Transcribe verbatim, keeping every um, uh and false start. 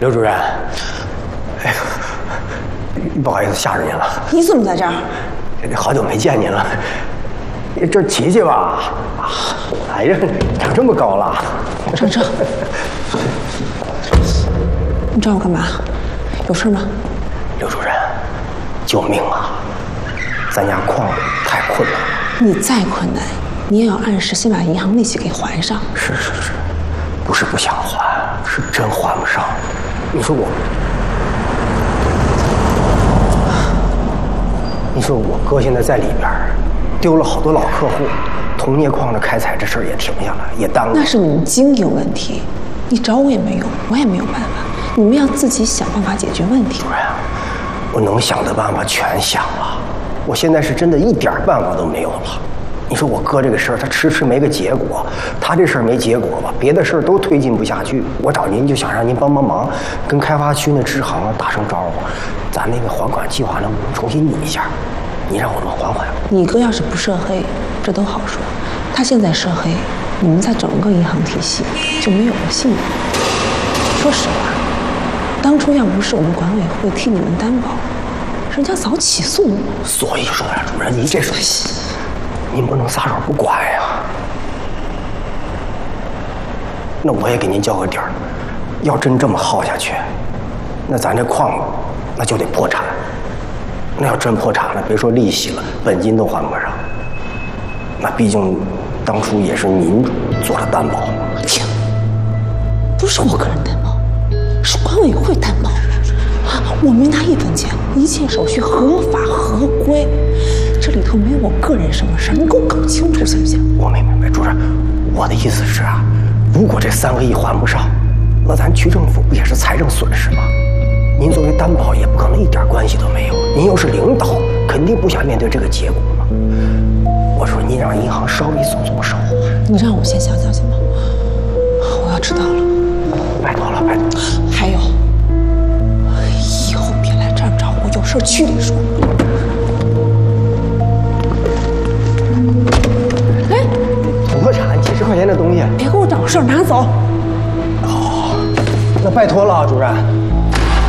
刘主任，哎，不好意思吓着您了。 你怎么在这儿？ 好久没见您了，这儿琪琪吧？啊，哎呀，长这么高了。 程程，你找我干嘛？有事吗？ 刘主任，救命啊！咱家矿太困难了。 你再困难，你也要按时先把银行利息给还上。 是是是，不是不想还，是真还不上。你说我，你说我哥现在在里边，丢了好多老客户，铜镍矿的开采这事儿也停下了，也耽误了。 那是你们经营问题，你找我也没用，我也没有办法，你们要自己想办法解决问题。 主任，我能想的办法全想了，我现在是真的一点办法都没有了。你说我哥这个事儿，他迟迟没个结果，他这事儿没结果吧，别的事儿都推进不下去。我找您就想让您帮帮忙，跟开发区那支行打声招呼，咱那个还款计划能不能重新拟一下？你让我们缓缓。 你哥要是不涉黑，这都好说；他现在涉黑，你们在整个银行体系就没有了信誉。说实话，当初要不是我们管委会替你们担保，人家早起诉我。 所以说呀，主任，您这是。您不能撒手不管呀！那我也给您交个底儿，要真这么耗下去，那咱这矿那就得破产。那要真破产了，别说利息了，本金都还不上。那毕竟当初也是您做了担保。 停！不是我个人担保，是管委会担保。啊，我没拿一分钱，一切手续合法合规。这里头没有我个人什么事儿，你给我搞清楚行不行？ 我没明白，主任，我的意思是啊，如果这三个亿还不上，那咱区政府不也是财政损失吗？您作为担保也不可能一点关系都没有，您又是领导，肯定不想面对这个结果嘛。我说您让银行稍微松松手， 你让我先想想行吗？我要知道了， 拜托了，拜托了。 还有，以后别来这儿找我，有事区里说。 土特产几十块钱的东西， 别给我找事儿，拿走。 哦，那拜托了，主任。